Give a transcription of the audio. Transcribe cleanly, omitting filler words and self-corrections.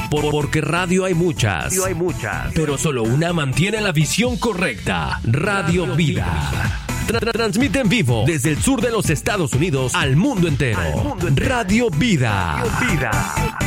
Porque radio hay muchas, pero solo una mantiene la visión correcta. Radio Vida. Transmite en vivo desde el sur de los Estados Unidos al mundo entero. Radio Vida.